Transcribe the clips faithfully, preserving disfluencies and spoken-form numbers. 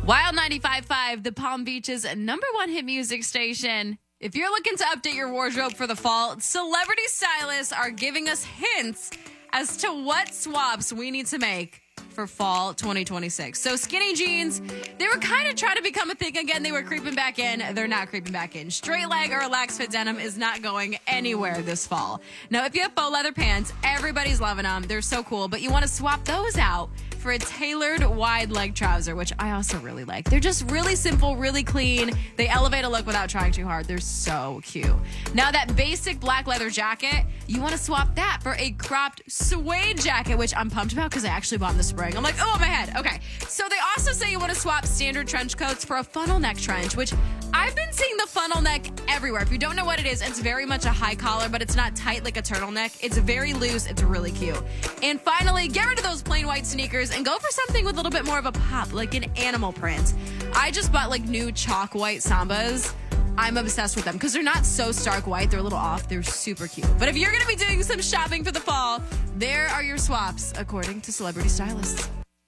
Wild ninety-five point five, the Palm Beach's number one hit music station. If you're looking to update your wardrobe for the fall, celebrity stylists are giving us hints as to what swaps we need to make for fall twenty twenty-six. So skinny jeans, they were kind of trying to become a thing again. They were creeping back in. They're not creeping back in. Straight leg or relaxed fit denim is not going anywhere this fall. Now, if you have faux leather pants, everybody's loving them. They're so cool, but you want to swap those out for a tailored wide leg trouser, which I also really like. They're just really simple, really clean. They elevate a look without trying too hard. They're so cute. Now that basic black leather jacket, you want to swap that for a cropped suede jacket, which I'm pumped about because I actually bought in the spring. I'm like, oh, my head. Okay. So they also say you want to swap standard trench coats for a funnel neck trench, which I've been seeing the funnel neck everywhere. If you don't know what it is, it's very much a high collar, but it's not tight like a turtleneck. It's very loose. It's really cute. And finally, get rid of those plain white sneakers and go for something with a little bit more of a pop, like an animal print. I just bought like new chalk white Sambas. I'm obsessed with them because they're not so stark white. They're a little off. They're super cute. But if you're going to be doing some shopping for the fall, there are your swaps, according to celebrity stylists.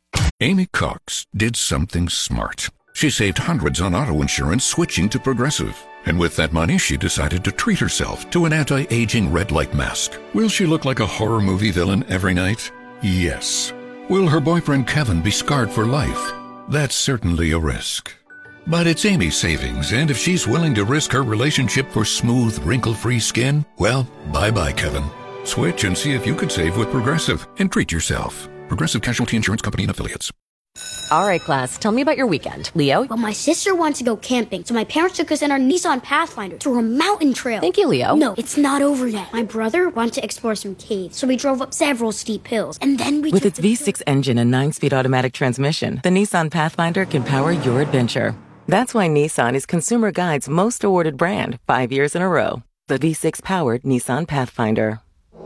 Amy Cox did something smart. She saved hundreds on auto insurance switching to Progressive. And with that money, she decided to treat herself to an anti-aging red light mask. Will she look like a horror movie villain every night? Yes. Will her boyfriend Kevin be scarred for life? That's certainly a risk. But it's Amy's savings, and if she's willing to risk her relationship for smooth, wrinkle-free skin, well, bye-bye, Kevin. Switch and see if you could save with Progressive and treat yourself. Progressive Casualty Insurance Company and Affiliates. All right, class, tell me about your weekend. Leo? Well, my sister wanted to go camping, so my parents took us in our Nissan Pathfinder to a mountain trail. Thank you, Leo. No, it's not over yet. My brother wanted to explore some caves, so we drove up several steep hills, and then we With took its the V six engine and nine-speed automatic transmission, the Nissan Pathfinder can power your adventure. That's why Nissan is Consumer Guide's most awarded brand, five years in a row. The V six-powered Nissan Pathfinder.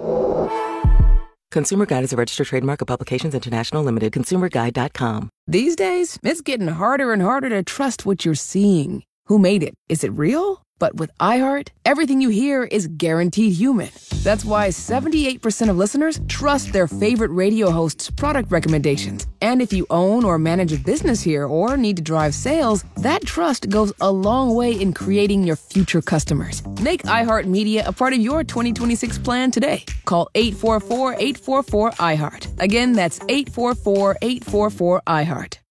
Consumer Guide is a registered trademark of Publications International Limited, consumer guide dot com. These days, it's getting harder and harder to trust what you're seeing. Who made it? Is it real? But with iHeart, everything you hear is guaranteed human. That's why seventy-eight percent of listeners trust their favorite radio hosts' product recommendations. And if you own or manage a business here or need to drive sales, that trust goes a long way in creating your future customers. Make iHeartMedia a part of your twenty twenty-six plan today. Call eight four four, eight four four, iHeart. Again, that's eight four four, eight four four, iHeart.